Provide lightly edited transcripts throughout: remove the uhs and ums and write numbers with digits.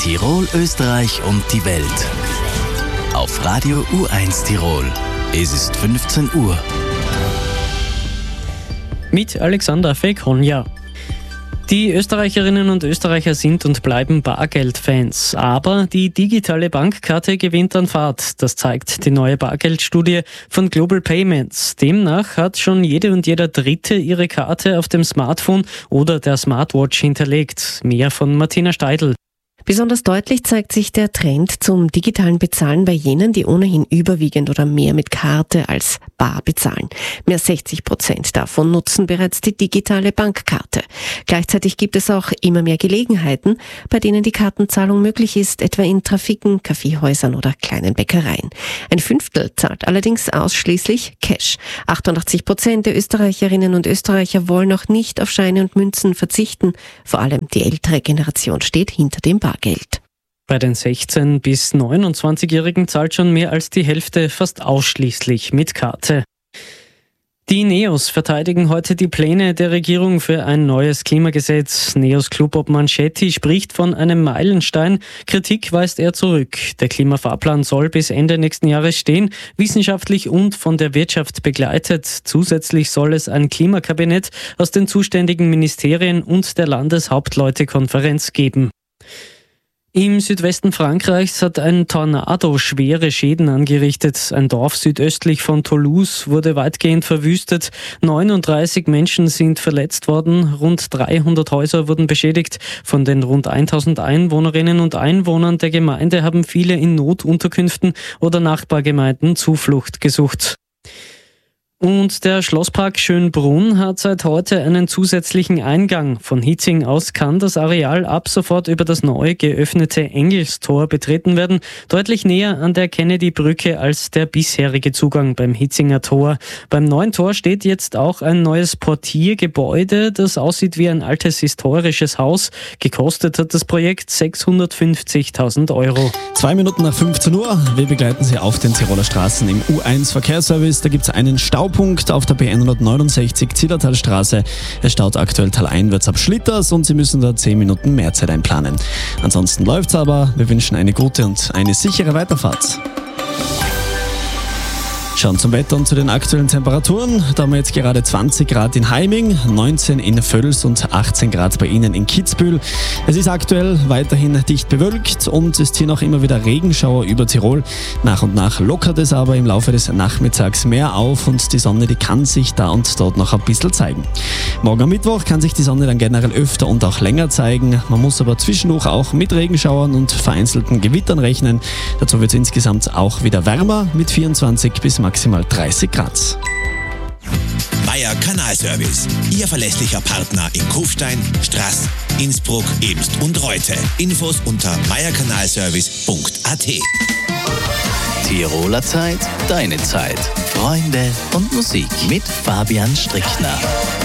Tirol, Österreich und die Welt. Auf Radio U1 Tirol. Es ist 15 Uhr. Mit Alexander Fekonja. Die Österreicherinnen und Österreicher sind und bleiben Bargeldfans. Aber die digitale Bankkarte gewinnt an Fahrt. Das zeigt die neue Bargeldstudie von Global Payments. Demnach hat schon jede und jeder Dritte ihre Karte auf dem Smartphone oder der Smartwatch hinterlegt. Mehr von Martina Steidl. Besonders deutlich zeigt sich der Trend zum digitalen Bezahlen bei jenen, die ohnehin überwiegend oder mehr mit Karte als bar bezahlen. Mehr als 60% davon nutzen bereits die digitale Bankkarte. Gleichzeitig gibt es auch immer mehr Gelegenheiten, bei denen die Kartenzahlung möglich ist, etwa in Trafiken, Kaffeehäusern oder kleinen Bäckereien. Ein Fünftel zahlt allerdings ausschließlich Cash. 88% der Österreicherinnen und Österreicher wollen noch nicht auf Scheine und Münzen verzichten. Vor allem die ältere Generation steht hinter dem Bargeld. Bei den 16- bis 29-Jährigen zahlt schon mehr als die Hälfte fast ausschließlich mit Karte. Die NEOS verteidigen heute die Pläne der Regierung für ein neues Klimagesetz. NEOS-Clubobmann Schetti spricht von einem Meilenstein. Kritik weist er zurück. Der Klimafahrplan soll bis Ende nächsten Jahres stehen, wissenschaftlich und von der Wirtschaft begleitet. Zusätzlich soll es ein Klimakabinett aus den zuständigen Ministerien und der Landeshauptleutekonferenz geben. Im Südwesten Frankreichs hat ein Tornado schwere Schäden angerichtet. Ein Dorf südöstlich von Toulouse wurde weitgehend verwüstet. 39 Menschen sind verletzt worden. Rund 300 Häuser wurden beschädigt. Von den rund 1000 Einwohnerinnen und Einwohnern der Gemeinde haben viele in Notunterkünften oder Nachbargemeinden Zuflucht gesucht. Und der Schlosspark Schönbrunn hat seit heute einen zusätzlichen Eingang. Von Hitzing aus kann das Areal ab sofort über das neu geöffnete Engelstor betreten werden, deutlich näher an der Kennedy-Brücke als der bisherige Zugang beim Hitzinger Tor. Beim neuen Tor steht jetzt auch ein neues Portiergebäude, das aussieht wie ein altes historisches Haus. Gekostet hat das Projekt 650.000 Euro. 2 Minuten nach 15 Uhr. Wir begleiten Sie auf den Tiroler Straßen im U1 Verkehrsservice. Da gibt es einen Staupunkt auf der B169 Zillertalstraße. Es staut aktuell taleinwärts ab Schlitters und Sie müssen da 10 Minuten mehr Zeit einplanen. Ansonsten läuft's aber. Wir wünschen eine gute und eine sichere Weiterfahrt. Schauen zum Wetter und zu den aktuellen Temperaturen. Da haben wir jetzt gerade 20 Grad in Heiming, 19 in Völs und 18 Grad bei Ihnen in Kitzbühel. Es ist aktuell weiterhin dicht bewölkt und es ziehen auch immer wieder Regenschauer über Tirol. Nach und nach lockert es aber im Laufe des Nachmittags mehr auf und die Sonne, die kann sich da und dort noch ein bisschen zeigen. Morgen am Mittwoch kann sich die Sonne dann generell öfter und auch länger zeigen. Man muss aber zwischendurch auch mit Regenschauern und vereinzelten Gewittern rechnen. Dazu wird es insgesamt auch wieder wärmer mit 24 bis maximal 30 Grad. Meier Kanalservice, Ihr verlässlicher Partner in Kufstein, Straß, Innsbruck, Ebst und Reute. Infos unter meierkanalservice.at. Tiroler Zeit, deine Zeit. Freunde und Musik mit Fabian Strickner.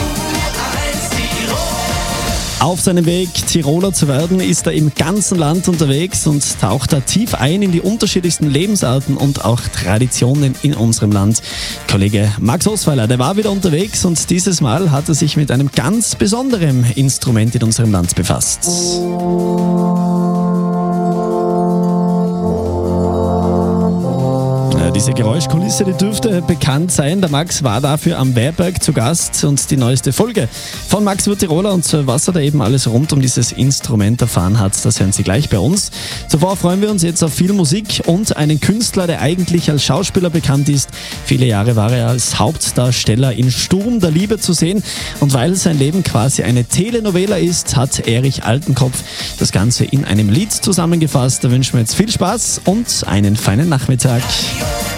Auf seinem Weg, Tiroler zu werden, ist er im ganzen Land unterwegs und taucht da tief ein in die unterschiedlichsten Lebensarten und auch Traditionen in unserem Land. Kollege Max Osweiler, der war wieder unterwegs und dieses Mal hat er sich mit einem ganz besonderen Instrument in unserem Land befasst. Diese Geräuschkulisse, die dürfte bekannt sein. Der Max war dafür am Wehrberg zu Gast und die neueste Folge von Max wird Tiroler und was er da eben alles rund um dieses Instrument erfahren hat, das hören Sie gleich bei uns. Zuvor freuen wir uns jetzt auf viel Musik und einen Künstler, der eigentlich als Schauspieler bekannt ist. Viele Jahre war er als Hauptdarsteller in Sturm der Liebe zu sehen und weil sein Leben quasi eine Telenovela ist, hat Erich Altenkopf das Ganze in einem Lied zusammengefasst. Da wünschen wir jetzt viel Spaß und einen feinen Nachmittag.